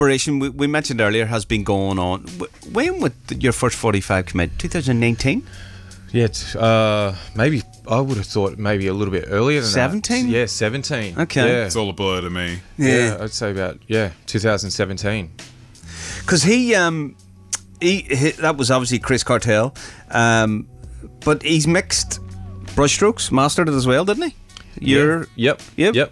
collaboration we mentioned earlier has been going on. When would your first 45 come out? 2019? Yeah, maybe I would have thought maybe a little bit earlier than 17? that. Yeah, 17. Okay. Yeah. It's all a blur to me. Yeah, I'd say about 2017. Because he that was obviously Chris Cartel, but he's mixed Brushstrokes, mastered it as well, didn't he? Yep.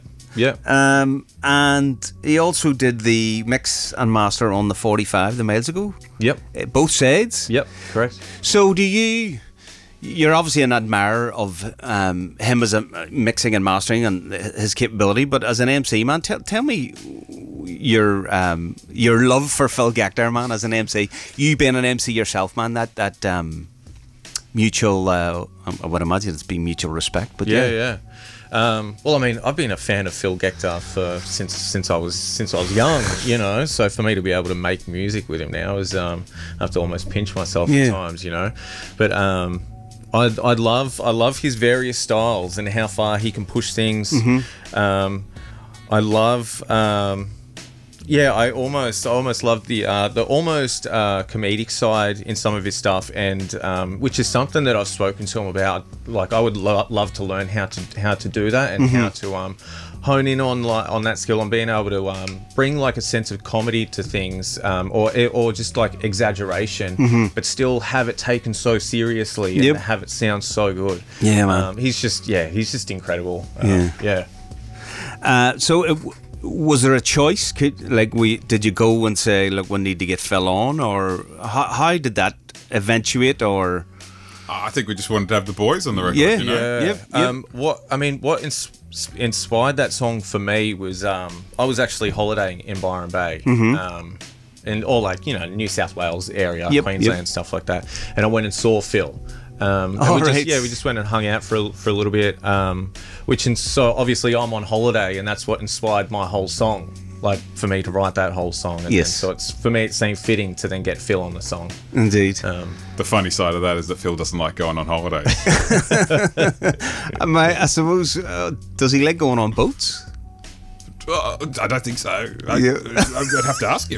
And he also did the mix and master on the 45 the miles ago. Yep. Both sides. Yep. Correct. So you're obviously an admirer of him as a mixing and mastering and his capability, but as an MC, man, tell me your love for Phil Gector, man, as an MC. You being an MC yourself, man, that mutual, I would imagine it's been mutual respect, but yeah. Well, I mean, I've been a fan of Phil Gector since I was young, you know. So for me to be able to make music with him now is I have to almost pinch myself at times, you know. But I love his various styles and how far he can push things. I love. I almost love the almost comedic side in some of his stuff, and which is something that I've spoken to him about. Like, I would love to learn how to do that and how to hone in on that skill and being able to bring like a sense of comedy to things, or just like exaggeration, but still have it taken so seriously and have it sound so good. Yeah, man. He's just incredible. Was there a choice? Did you go and say, look, we need to get Phil on, or how did that eventuate? Or I think we just wanted to have the boys on the record. You know? What inspired that song for me was I was actually holidaying in Byron Bay, and all like, you know, New South Wales area, Queensland, stuff like that. And I went and saw Phil. We just went and hung out for a little bit, so obviously I'm on holiday, and that's what inspired my whole song, like for me to write that whole song. And so for me it seemed fitting to then get Phil on the song. Indeed. The funny side of that is that Phil doesn't like going on holidays. I suppose, does he like going on boats? I don't think so. I'd have to ask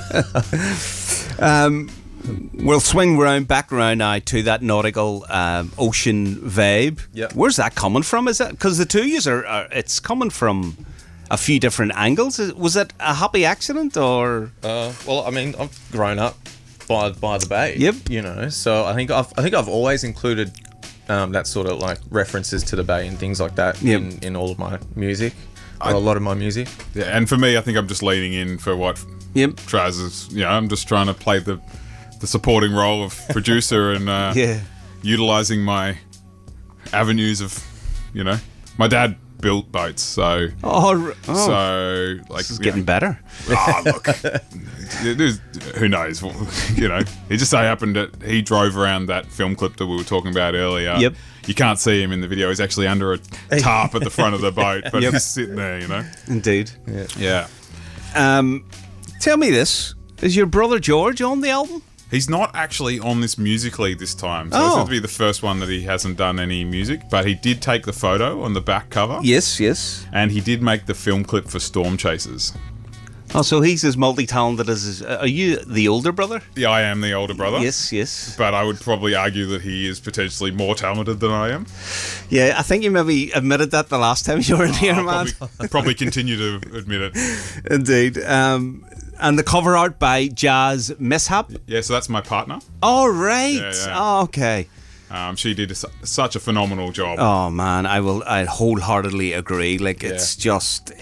him. We'll swing back around now to that nautical ocean vibe. Yep. Where's that coming from? Is that because the two of you it's coming from a few different angles? Was it a happy accident, or? Well, I mean, I've grown up by the bay. Yep. You know, so I think I've always included that sort of like references to the bay and things like that in all of my music, or a lot of my music. Yeah, and for me, I think I'm just leaning in for what Traz is. You know, I'm just trying to play the supporting role of producer and utilising my avenues of, you know, my dad built boats, so this is getting better. Look, who knows? You know, it just so happened that he drove around that film clip that we were talking about earlier. Yep. You can't see him in the video. He's actually under a tarp at the front of the boat, but he's sitting there, you know. Indeed. Yeah. Tell me this: is your brother George on the album? He's not actually on this musically this time. So this will be the first one that he hasn't done any music, but he did take the photo on the back cover. Yes. And he did make the film clip for Storm Chasers. Oh, so he's as multi-talented as his... Are you the older brother? Yeah, I am the older brother. Yes. But I would probably argue that he is potentially more talented than I am. Yeah, I think you maybe admitted that the last time you were in here, man. Probably continue to admit it. Indeed. And the cover art by Jazz Mishap. Yeah, so that's my partner. Oh, right. Yeah. Oh, okay. She did such a phenomenal job. Oh, man, I wholeheartedly agree. Like, it's just...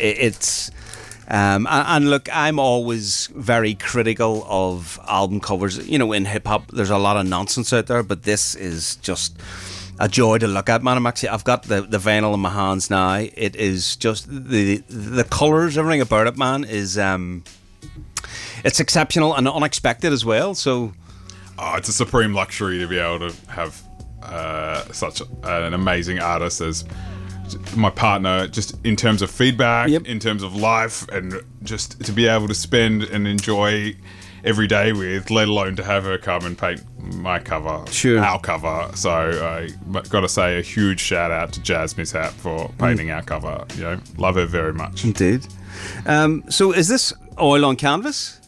And look, I'm always very critical of album covers. You know, in hip-hop, there's a lot of nonsense out there, but this is just a joy to look at, man. I've got the vinyl in my hands now. It is just... The colours, everything about it, man, is... it's exceptional and unexpected as well. So, it's a supreme luxury to be able to have such an amazing artist as my partner, just in terms of feedback, in terms of life, and just to be able to spend and enjoy every day with, let alone to have her come and paint my cover, our cover. So I got to say a huge shout out to Jazz Mishap for painting our cover. You know, love her very much. Indeed. So is this Oil on canvas.